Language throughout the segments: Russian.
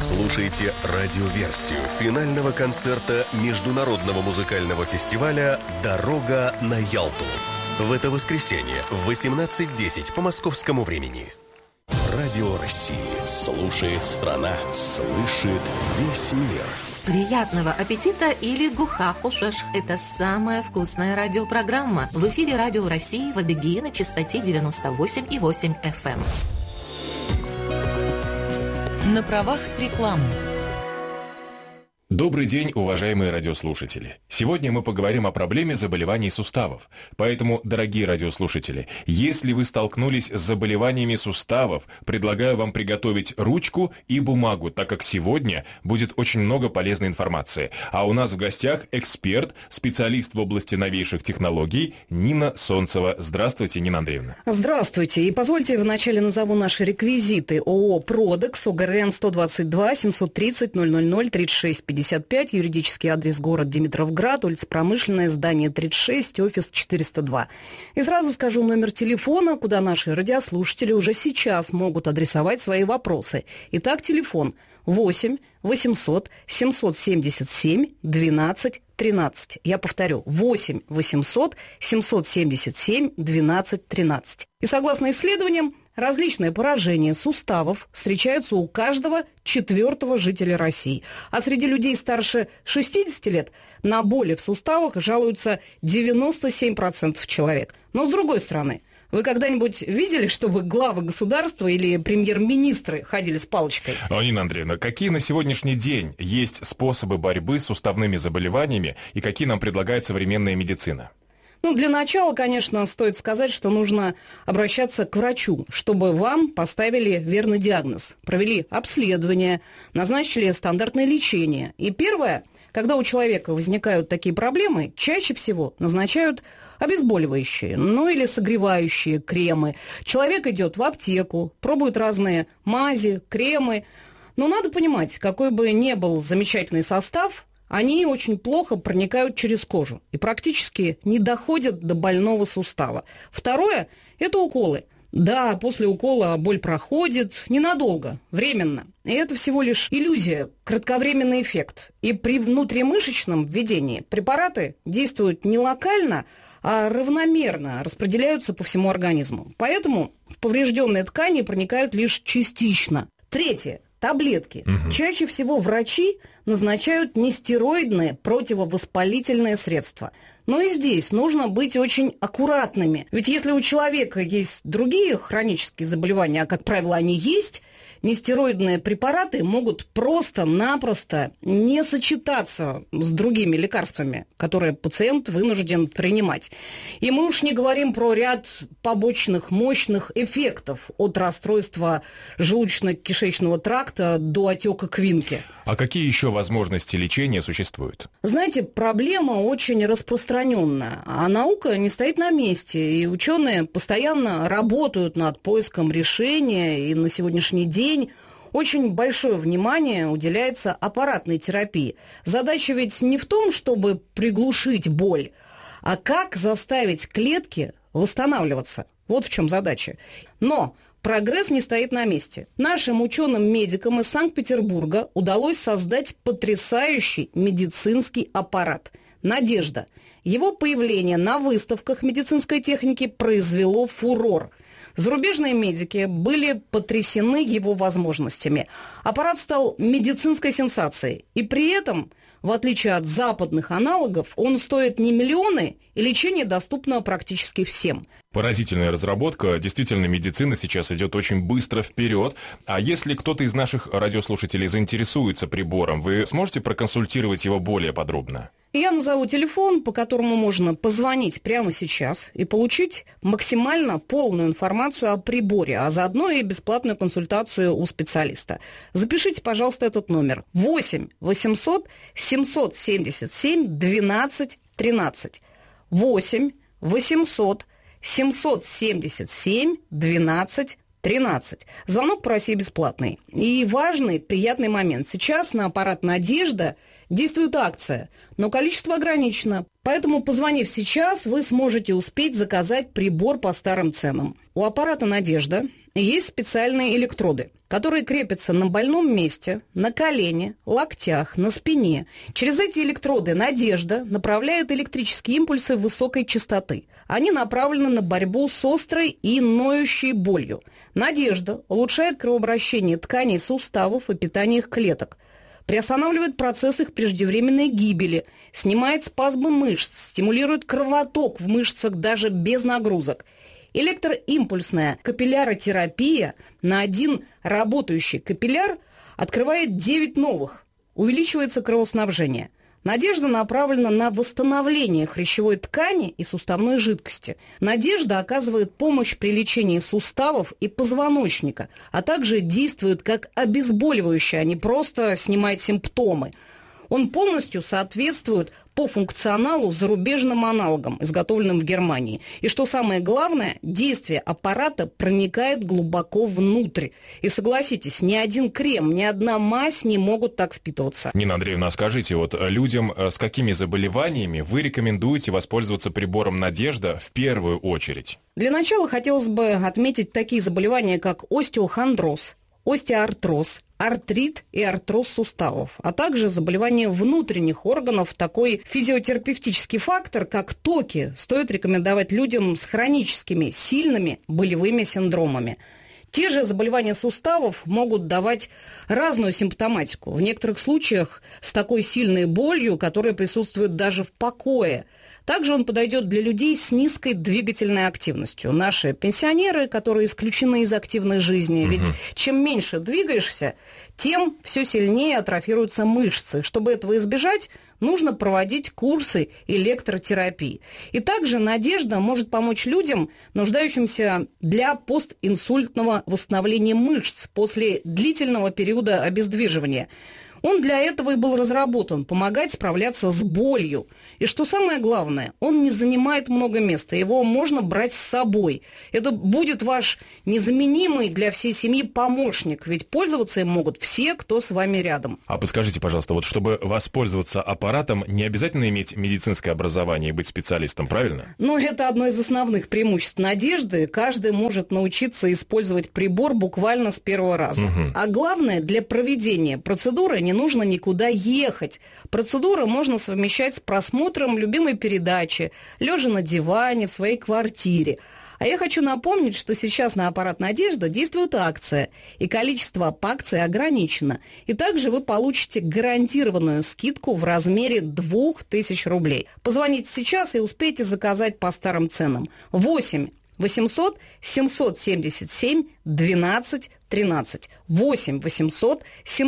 слушаете радиоверсию финального концерта Международного музыкального фестиваля «Дорога на Ялту». В это воскресенье в 18:10 по московскому времени. Радио России слушает страна, слышит весь мир. Приятного аппетита или гухахушеш. Это самая вкусная радиопрограмма. В эфире Радио России в Адыгее на частоте 98,8 FM. На правах рекламы. Добрый день, уважаемые радиослушатели. Сегодня мы поговорим о проблеме заболеваний суставов. Поэтому, дорогие радиослушатели, если вы столкнулись с заболеваниями суставов, предлагаю вам приготовить ручку и бумагу, так как сегодня будет очень много полезной информации. А у нас в гостях эксперт, специалист в области новейших технологий Нина Солнцева. Здравствуйте, Нина Андреевна. Здравствуйте. И позвольте вначале назову наши реквизиты. ООО «Продекс», ОГРН 122 730 000 36 55, юридический адрес город Димитровград, улица Промышленная, здание 36, офис 402. И сразу скажу номер телефона, куда наши радиослушатели уже сейчас могут адресовать свои вопросы. Итак, телефон 8 800 777 12 13. Я повторю, 8 800 777 12 13. И согласно исследованиям, различные поражения суставов встречаются у каждого 4-го жителя России. А среди людей старше 60 лет на боли в суставах жалуются 97% человек. Но с другой стороны, вы когда-нибудь видели, чтобы главы государства или премьер-министры ходили с палочкой? Нина Андреевна, какие на сегодняшний день есть способы борьбы с суставными заболеваниями и какие нам предлагает современная медицина? Для начала, конечно, стоит сказать, что нужно обращаться к врачу, чтобы вам поставили верный диагноз, провели обследование, назначили стандартное лечение. И первое, когда у человека возникают такие проблемы, чаще всего назначают обезболивающие, или согревающие кремы. Человек идет в аптеку, пробует разные мази, кремы. Но надо понимать, какой бы ни был замечательный состав, они очень плохо проникают через кожу и практически не доходят до больного сустава. Второе – это уколы. Да, после укола боль проходит ненадолго, временно. И это всего лишь иллюзия, кратковременный эффект. И при внутримышечном введении препараты действуют не локально, а равномерно распределяются по всему организму. Поэтому в поврежденные ткани проникают лишь частично. Третье. Таблетки. Чаще всего врачи назначают нестероидные противовоспалительные средства. Но и здесь нужно быть очень аккуратными. Ведь если у человека есть другие хронические заболевания, а, как правило, они есть, нестероидные препараты могут просто-напросто не сочетаться с другими лекарствами, которые пациент вынужден принимать. И мы уж не говорим про ряд побочных мощных эффектов от расстройства желудочно-кишечного тракта до отека квинки. А какие еще возможности лечения существуют? Знаете, проблема очень распространенная, а наука не стоит на месте, и ученые постоянно работают над поиском решения, и на сегодняшний день очень большое внимание уделяется аппаратной терапии. Задача ведь не в том, чтобы приглушить боль, а как заставить клетки восстанавливаться. Вот в чем задача. Но прогресс не стоит на месте. Нашим ученым-медикам из Санкт-Петербурга удалось создать потрясающий медицинский аппарат «Надежда». Его появление на выставках медицинской техники произвело фурор. Зарубежные медики были потрясены его возможностями. Аппарат стал медицинской сенсацией. И при этом, в отличие от западных аналогов, он стоит не миллионы, и лечение доступно практически всем. Поразительная разработка. Действительно, медицина сейчас идет очень быстро вперед. А если кто-то из наших радиослушателей заинтересуется прибором, вы сможете проконсультировать его более подробно? Я назову телефон, по которому можно позвонить прямо сейчас и получить максимально полную информацию о приборе, а заодно и бесплатную консультацию у специалиста. Запишите, пожалуйста, этот номер. 8 800 777 12 13. 8 800 777 12 13. Звонок по России бесплатный. И важный, приятный момент. Сейчас на аппарат «Надежда» действует акция, но количество ограничено. Поэтому, позвонив сейчас, вы сможете успеть заказать прибор по старым ценам. У аппарата «Надежда» есть специальные электроды, которые крепятся на больном месте, на колене, локтях, на спине. Через эти электроды Надежда направляет электрические импульсы высокой частоты. Они направлены на борьбу с острой и ноющей болью. Надежда улучшает кровообращение тканей суставов и питание их клеток, приостанавливает процесс их преждевременной гибели, снимает спазмы мышц, стимулирует кровоток в мышцах даже без нагрузок. Электроимпульсная капилляротерапия на один работающий капилляр открывает 9 новых, увеличивается кровоснабжение. Надежда направлена на восстановление хрящевой ткани и суставной жидкости. Надежда оказывает помощь при лечении суставов и позвоночника, а также действует как обезболивающее, а не просто снимает симптомы. Он полностью соответствует по функционалу зарубежным аналогам, изготовленным в Германии. И что самое главное, действие аппарата проникает глубоко внутрь. И согласитесь, ни один крем, ни одна мазь не могут так впитываться. Нина Андреевна, скажите, вот людям с какими заболеваниями вы рекомендуете воспользоваться прибором «Надежда» в первую очередь? Для начала хотелось бы отметить такие заболевания, как остеохондроз, остеоартроз, артрит и артроз суставов, а также заболевания внутренних органов. Такой физиотерапевтический фактор, как токи, стоит рекомендовать людям с хроническими, сильными болевыми синдромами. Те же заболевания суставов могут давать разную симптоматику. В некоторых случаях с такой сильной болью, которая присутствует даже в покое. Также он подойдет для людей с низкой двигательной активностью. Наши пенсионеры, которые исключены из активной жизни, ведь чем меньше двигаешься, тем все сильнее атрофируются мышцы. Чтобы этого избежать, нужно проводить курсы электротерапии. И также «Надежда» может помочь людям, нуждающимся для постинсультного восстановления мышц после длительного периода обездвиживания. Он для этого и был разработан – помогать справляться с болью. И что самое главное, он не занимает много места, его можно брать с собой. Это будет ваш незаменимый для всей семьи помощник, ведь пользоваться им могут все, кто с вами рядом. А подскажите, пожалуйста, вот чтобы воспользоваться аппаратом, не обязательно иметь медицинское образование и быть специалистом, правильно? Ну, это одно из основных преимуществ «Надежды». Каждый может научиться использовать прибор буквально с первого раза. А главное, для проведения процедуры не нужно никуда ехать. Процедуру можно совмещать с просмотром любимой передачи, лежа на диване, в своей квартире. А я хочу напомнить, что сейчас на аппарат «Надежда» действует акция, и количество по акции ограничено. И также вы получите гарантированную скидку в размере 2000 рублей. Позвоните сейчас и успейте заказать по старым ценам. 8 800 777 12 13. 8 800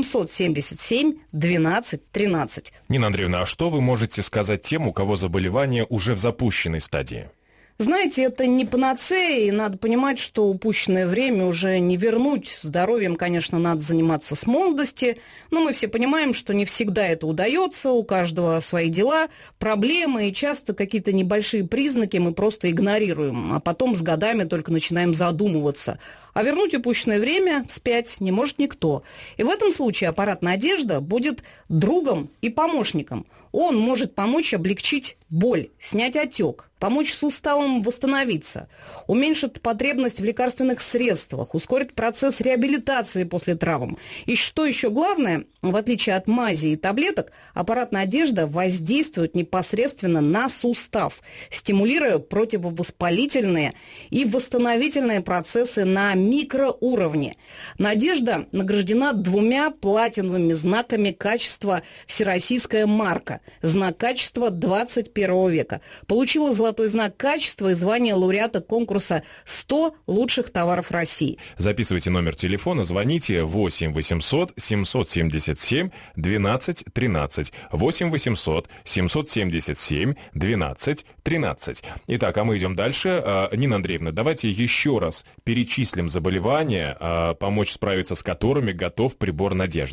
777 12 13. Нина Андреевна, а что вы можете сказать тем, у кого заболевание уже в запущенной стадии? Знаете, это не панацея, и надо понимать, что упущенное время уже не вернуть. Здоровьем, конечно, надо заниматься с молодости, но мы все понимаем, что не всегда это удается, у каждого свои дела, проблемы, и часто какие-то небольшие признаки мы просто игнорируем, а потом с годами только начинаем задумываться. А вернуть упущенное время вспять не может никто. И в этом случае аппарат «Надежда» будет другом и помощником. Он может помочь облегчить боль, снять отек, помочь суставам восстановиться, уменьшит потребность в лекарственных средствах, ускорит процесс реабилитации после травм. И что еще главное, в отличие от мази и таблеток, аппарат «Надежда» воздействует непосредственно на сустав, стимулируя противовоспалительные и восстановительные процессы на микроуровне. «Надежда» награждена 2 платиновыми знаками качества «Всероссийская марка», знак качества 21 века. Получила золотой знак качества и звание лауреата конкурса «100 лучших товаров России». Записывайте номер телефона, звоните 8 800 777 12 13. 8 800 777 12 13. Итак, а мы идем дальше. Нина Андреевна, давайте еще раз перечислим заболевания, помочь справиться с которыми готов прибор «Надежда».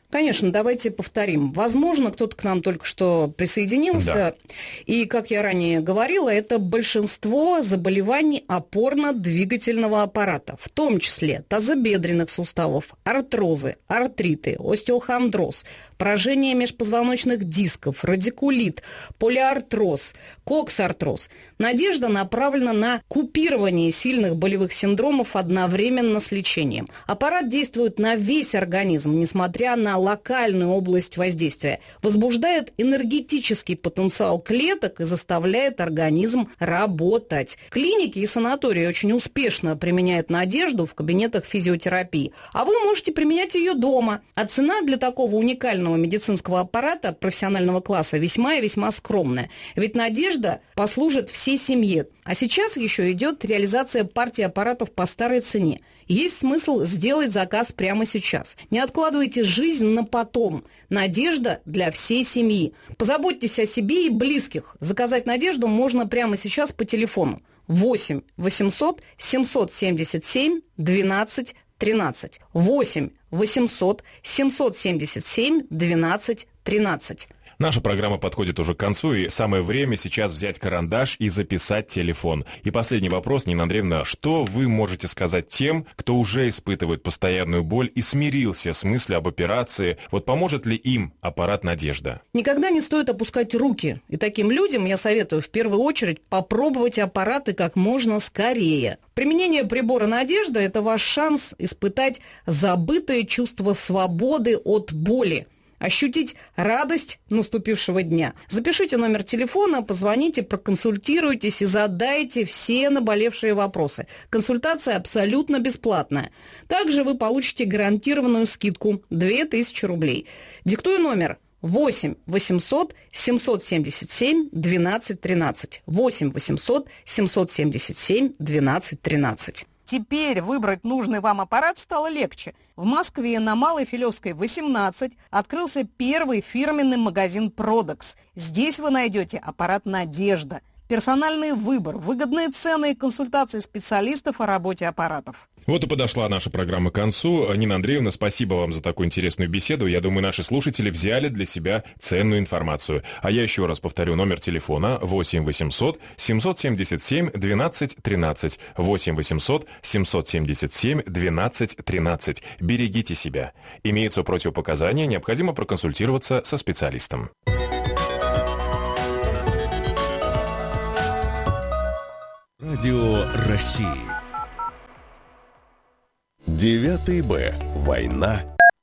Конечно, давайте повторим. Возможно, кто-то к нам только что присоединился. Да. И, как я ранее говорила, это большинство заболеваний опорно-двигательного аппарата, в том числе тазобедренных суставов, артрозы, артриты, остеохондроз, поражение межпозвоночных дисков, радикулит, полиартроз, коксартроз. Надежда направлена на купирование сильных болевых синдромов одновременно с лечением. Аппарат действует на весь организм, несмотря на локальную область воздействия, возбуждает энергетический потенциал клеток и заставляет организм работать. Клиники и санатории очень успешно применяют Надежду в кабинетах физиотерапии, а вы можете применять ее дома. А цена для такого уникального медицинского аппарата профессионального класса весьма и весьма скромная. Ведь Надежда послужит всей семье. А сейчас еще идет реализация партии аппаратов по старой цене. Есть смысл сделать заказ прямо сейчас. Не откладывайте жизнь на потом. Надежда для всей семьи. Позаботьтесь о себе и близких. Заказать Надежду можно прямо сейчас по телефону 8 800 777 12 13. 8 800 777 12 13. Наша программа подходит уже к концу, и самое время сейчас взять карандаш и записать телефон. И последний вопрос, Нина Андреевна, что вы можете сказать тем, кто уже испытывает постоянную боль и смирился с мыслью об операции? Вот поможет ли им аппарат «Надежда»? Никогда не стоит опускать руки. И таким людям я советую в первую очередь попробовать аппараты как можно скорее. Применение прибора «Надежда» – это ваш шанс испытать забытое чувство свободы от боли. Ощутить радость наступившего дня. Запишите номер телефона, позвоните, проконсультируйтесь и задайте все наболевшие вопросы. Консультация абсолютно бесплатная. Также вы получите гарантированную скидку 2000 рублей. Диктую номер 8 800 777 12 13. 8 800 777 12 13. Теперь выбрать нужный вам аппарат стало легче. В Москве на Малой Филевской, 18, открылся первый фирменный магазин «Продекс». Здесь вы найдете аппарат «Надежда». Персональный выбор, выгодные цены и консультации специалистов о работе аппаратов. Вот и подошла наша программа к концу. Нина Андреевна, спасибо вам за такую интересную беседу. Я думаю, наши слушатели взяли для себя ценную информацию. А я еще раз повторю номер телефона 8 800 777 12 13. 8 800 777 12 13. Берегите себя. Имеются противопоказания, необходимо проконсультироваться со специалистом. Радио России. 9 Б. Война.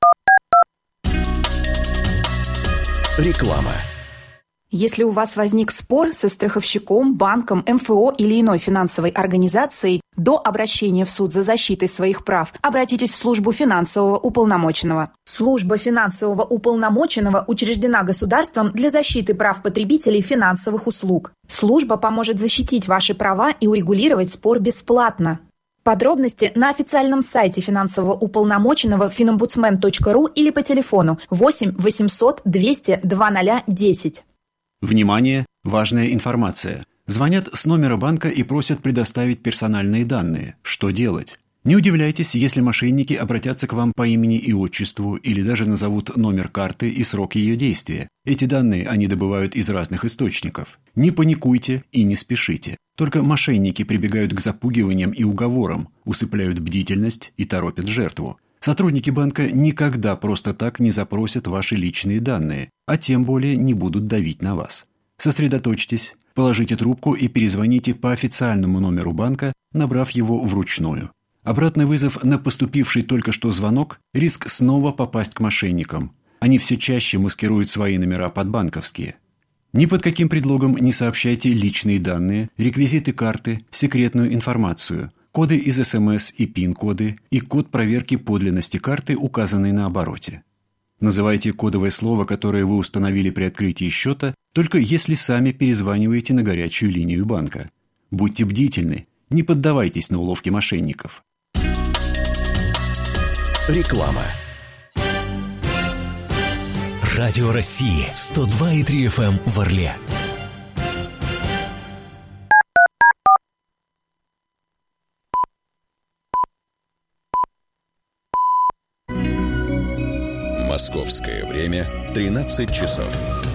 Реклама. Если у вас возник спор со страховщиком, банком, МФО или иной финансовой организацией, до обращения в суд за защитой своих прав обратитесь в службу финансового уполномоченного. Служба финансового уполномоченного учреждена государством для защиты прав потребителей финансовых услуг. Служба поможет защитить ваши права и урегулировать спор бесплатно. Подробности на официальном сайте финансового уполномоченного finомбудсмен.ру или по телефону 8 800 200 2010. Внимание! Важная информация. Звонят с номера банка и просят предоставить персональные данные. Что делать? Не удивляйтесь, если мошенники обратятся к вам по имени и отчеству или даже назовут номер карты и срок ее действия. Эти данные они добывают из разных источников. Не паникуйте и не спешите. Только мошенники прибегают к запугиваниям и уговорам, усыпляют бдительность и торопят жертву. Сотрудники банка никогда просто так не запросят ваши личные данные, а тем более не будут давить на вас. Сосредоточьтесь, положите трубку и перезвоните по официальному номеру банка, набрав его вручную. Обратный вызов на поступивший только что звонок – риск снова попасть к мошенникам. Они все чаще маскируют свои номера под банковские. Ни под каким предлогом не сообщайте личные данные, реквизиты карты, секретную информацию, коды из СМС и ПИН-коды и код проверки подлинности карты, указанный на обороте. Называйте кодовое слово, которое вы установили при открытии счета, только если сами перезваниваете на горячую линию банка. Будьте бдительны, не поддавайтесь на уловки мошенников. Реклама. Радио России 102,3 FM в Орле. Московское время 13 часов.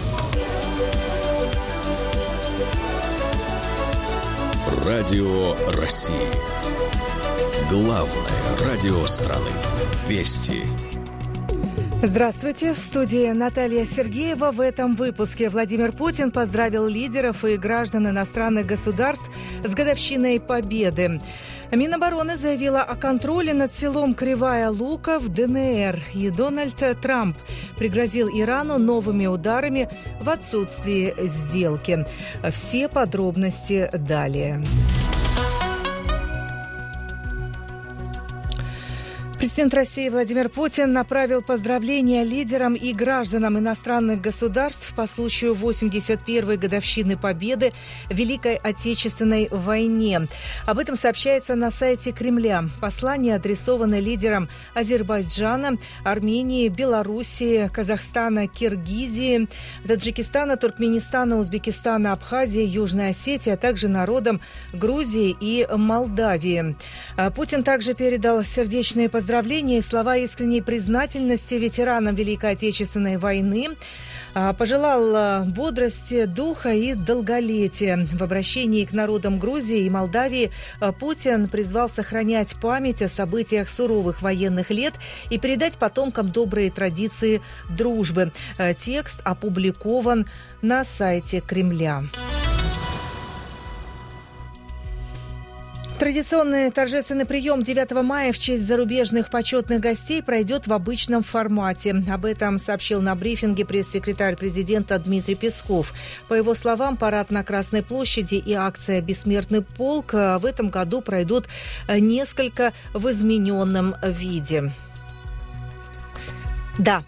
Радио России. Главное радио страны. Вести. Здравствуйте. В студии Наталья Сергеева. В этом выпуске Владимир Путин поздравил лидеров и граждан иностранных государств с годовщиной Победы. Минобороны заявила о контроле над селом Кривая Лука в ДНР. И Дональд Трамп пригрозил Ирану новыми ударами в отсутствии сделки. Все подробности далее. Президент России Владимир Путин направил поздравления лидерам и гражданам иностранных государств по случаю 81-й годовщины Победы в Великой Отечественной войне. Об этом сообщается на сайте Кремля. Послание адресовано лидерам Азербайджана, Армении, Белоруссии, Казахстана, Киргизии, Таджикистана, Туркменистана, Узбекистана, Абхазии, Южной Осетии, а также народам Грузии и Молдавии. Путин также передал сердечные поздравления и слова искренней признательности ветеранам Великой Отечественной войны. Пожелал бодрости, духа и долголетия. В обращении к народам Грузии и Молдавии Путин призвал сохранять память о событиях суровых военных лет и передать потомкам добрые традиции дружбы. Текст опубликован на сайте Кремля. Традиционный торжественный прием 9 мая в честь зарубежных почетных гостей пройдет в обычном формате. Об этом сообщил на брифинге пресс-секретарь президента Дмитрий Песков. По его словам, парад на Красной площади и акция «Бессмертный полк» в этом году пройдут несколько в измененном виде. Да.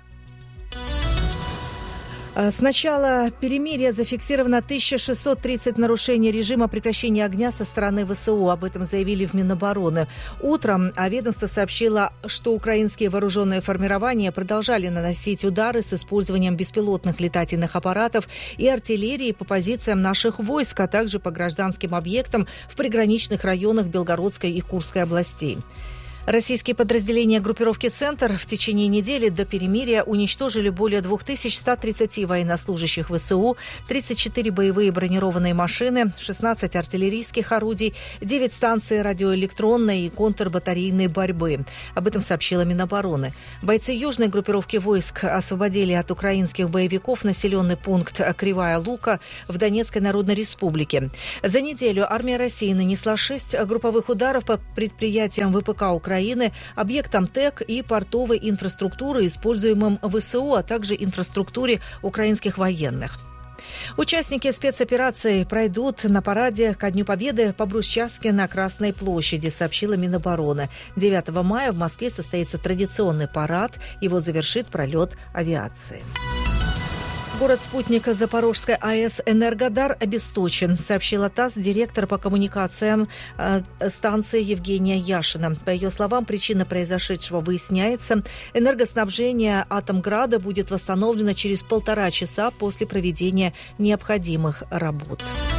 С начала перемирия зафиксировано 1630 нарушений режима прекращения огня со стороны ВСУ. Об этом заявили в Минобороны. Утром ведомство сообщило, что украинские вооруженные формирования продолжали наносить удары с использованием беспилотных летательных аппаратов и артиллерии по позициям наших войск, а также по гражданским объектам в приграничных районах Белгородской и Курской областей. Российские подразделения группировки «Центр» в течение недели до перемирия уничтожили более 2130 военнослужащих ВСУ, 34 боевые бронированные машины, 16 артиллерийских орудий, 9 станций радиоэлектронной и контрбатарейной борьбы. Об этом сообщила Минобороны. Бойцы южной группировки войск освободили от украинских боевиков населенный пункт Кривая Лука в Донецкой Народной Республике. За неделю армия России нанесла 6 групповых ударов по предприятиям ВПК Украины, объектам ТЭК и портовой инфраструктуры, используемым ВСУ, а также инфраструктуре украинских военных. Участники спецоперации пройдут на параде ко Дню Победы по брусчатке на Красной площади, сообщила Минобороны. 9 мая в Москве состоится традиционный парад. Его завершит пролет авиации. Город-спутник Запорожской АЭС «Энергодар» обесточен, сообщила ТАСС директор по коммуникациям станции Евгения Яшина. По ее словам, причина произошедшего выясняется. Энергоснабжение Атомграда будет восстановлено через 1,5 часа после проведения необходимых работ.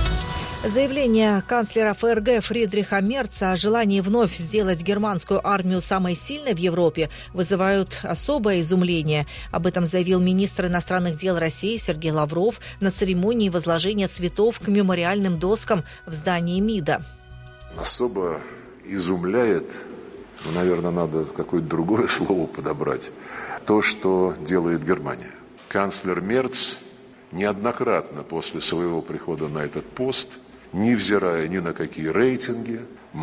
Заявление канцлера ФРГ Фридриха Мерца о желании вновь сделать германскую армию самой сильной в Европе вызывают особое изумление. Об этом заявил министр иностранных дел России Сергей Лавров на церемонии возложения цветов к мемориальным доскам в здании МИДа. Особо изумляет, наверное, надо какое-то другое слово подобрать, то, что делает Германия. Канцлер Мерц неоднократно после своего прихода на этот пост, невзирая ни на какие рейтинги,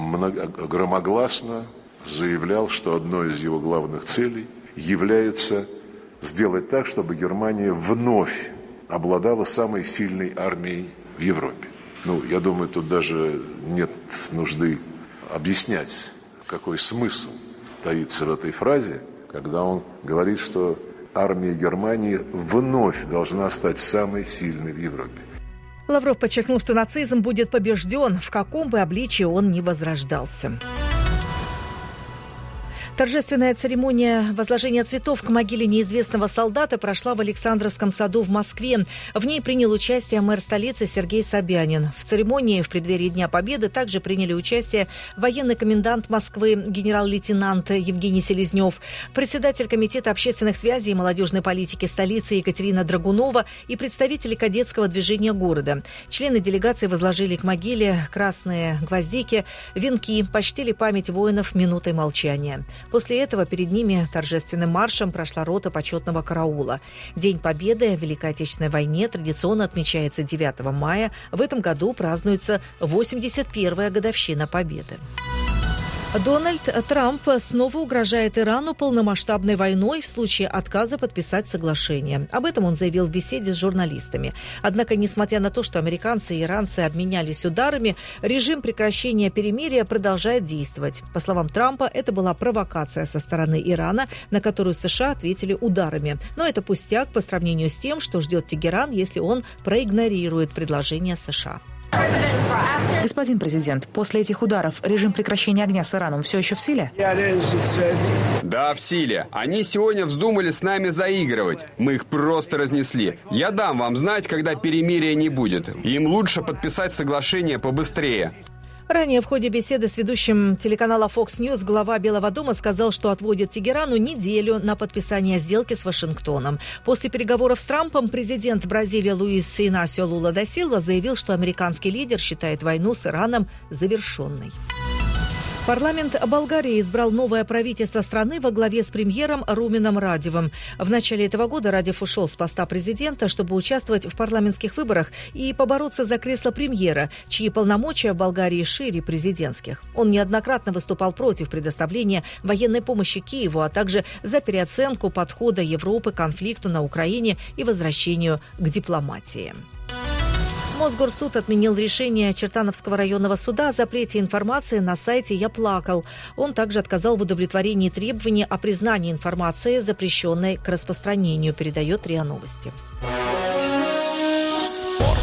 громогласно заявлял, что одной из его главных целей является сделать так, чтобы Германия вновь обладала самой сильной армией в Европе. Я думаю, тут даже нет нужды объяснять, какой смысл таится в этой фразе, когда он говорит, что армия Германии вновь должна стать самой сильной в Европе. Лавров подчеркнул, что нацизм будет побежден, в каком бы обличии он ни возрождался. Торжественная церемония возложения цветов к могиле неизвестного солдата прошла в Александровском саду в Москве. В ней принял участие мэр столицы Сергей Собянин. В церемонии в преддверии Дня Победы также приняли участие военный комендант Москвы генерал-лейтенант Евгений Селезнев, председатель комитета общественных связей и молодежной политики столицы Екатерина Драгунова и представители кадетского движения города. Члены делегации возложили к могиле красные гвоздики, венки, почтили память воинов минутой молчания. После этого перед ними торжественным маршем прошла рота почетного караула. День Победы в Великой Отечественной войне традиционно отмечается 9 мая. В этом году празднуется 81-я годовщина Победы. Дональд Трамп снова угрожает Ирану полномасштабной войной в случае отказа подписать соглашение. Об этом он заявил в беседе с журналистами. Однако, несмотря на то, что американцы и иранцы обменялись ударами, режим прекращения перемирия продолжает действовать. По словам Трампа, это была провокация со стороны Ирана, на которую США ответили ударами. Но это пустяк по сравнению с тем, что ждет Тегеран, если он проигнорирует предложение США. Господин президент, после этих ударов режим прекращения огня с Ираном все еще в силе? Да, в силе. Они сегодня вздумали с нами заигрывать. Мы их просто разнесли. Я дам вам знать, когда перемирия не будет. Им лучше подписать соглашение побыстрее. Ранее в ходе беседы с ведущим телеканала Fox News глава Белого дома сказал, что отводит Тегерану неделю на подписание сделки с Вашингтоном. После переговоров с Трампом президент Бразилии Луис Инасио Лула да Силва заявил, что американский лидер считает войну с Ираном завершенной. Парламент Болгарии избрал новое правительство страны во главе с премьером Руменом Радевым. В начале этого года Радев ушел с поста президента, чтобы участвовать в парламентских выборах и побороться за кресло премьера, чьи полномочия в Болгарии шире президентских. Он неоднократно выступал против предоставления военной помощи Киеву, а также за переоценку подхода Европы к конфликту на Украине и возвращению к дипломатии. Мосгорсуд отменил решение Чертановского районного суда о запрете информации на сайте «Я плакал». Он также отказал в удовлетворении требований о признании информации, запрещенной к распространению, передает РИА Новости. Спорт.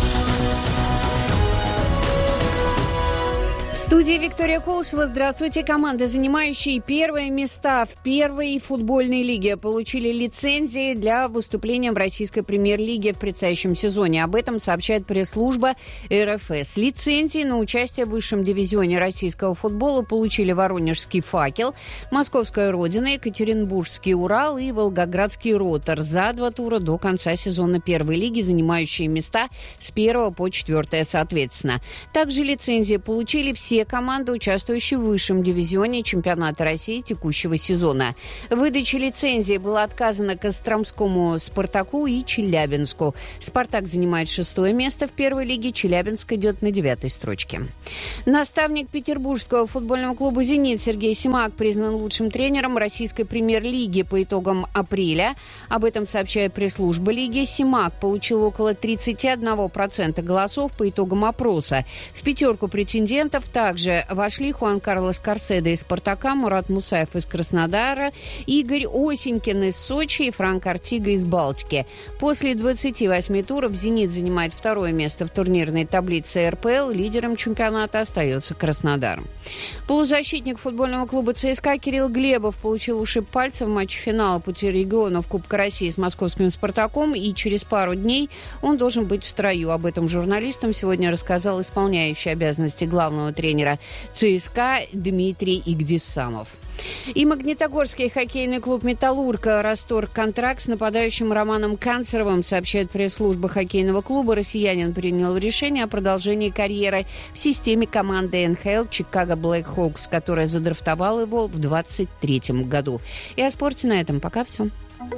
В студии Виктория Колосова. Здравствуйте. Команды, занимающие первые места в первой футбольной лиге, получили лицензии для выступления в российской премьер-лиге в предстоящем сезоне. Об этом сообщает пресс-служба РФС. Лицензии на участие в высшем дивизионе российского футбола получили Воронежский «Факел», Московская «Родина», Екатеринбургский «Урал» и Волгоградский «Ротор» за 2 тура до конца сезона первой лиги, занимающие места с 1 по 4 соответственно. Также лицензии получили все команды, участвующие в высшем дивизионе чемпионата России текущего сезона. В выдаче лицензии было отказано Костромскому «Спартаку» и Челябинску. «Спартак» занимает 6-е место в первой лиге, Челябинск идет на 9-й строчке. Наставник петербургского футбольного клуба «Зенит» Сергей Симак признан лучшим тренером российской премьер-лиги по итогам апреля. Об этом сообщает пресс-служба лиги. Симак получил около 31% голосов по итогам опроса. В пятерку претендентов также вошли Хуан Карлос Карседо из «Спартака», Мурат Мусаев из Краснодара, Игорь Осенькин из Сочи и Франк Артига из Балтики. После 28 туров «Зенит» занимает 2-е место в турнирной таблице РПЛ. Лидером чемпионата остается Краснодар. Полузащитник футбольного клуба ЦСКА Кирилл Глебов получил ушиб пальца в матче финала пути регионов Кубка России с московским «Спартаком», и через пару дней он должен быть в строю. Об этом журналистам сегодня рассказал исполняющий обязанности главного тренера ЦСКА Дмитрий Игдисамов. И Магнитогорский хоккейный клуб «Металлург» расторг контракт с нападающим Романом Канцеровым, сообщает пресс-служба хоккейного клуба. Россиянин принял решение о продолжении карьеры в системе команды НХЛ «Чикаго Блэкхокс», которая задрафтовала его в 2023 году. И о спорте на этом пока все.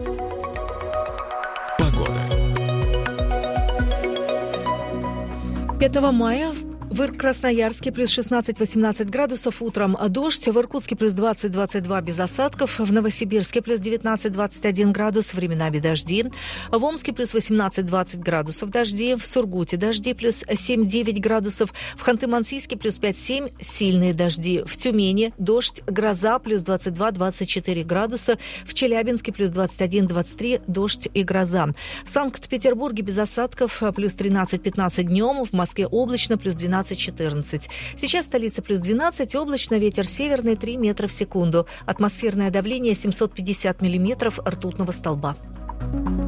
Погода. 5 мая в Красноярске плюс 16-18 градусов, утром дождь, в Иркутске плюс 20-22 без осадков, в Новосибирске плюс 19-21 градус, временами дожди, в Омске плюс 18-20 градусов дожди, в Сургуте дожди плюс 7-9 градусов, в Ханты-Мансийске плюс 5-7 сильные дожди, в Тюмени дождь, гроза плюс 22-24 градуса, в Челябинске плюс 21-23 дождь и гроза, в Санкт-Петербурге без осадков плюс 13-15 днем, в Москве облачно плюс 12 13-14. Сейчас в столице плюс 12, облачно, ветер северный 3 метра в секунду. Атмосферное давление 750 миллиметров ртутного столба.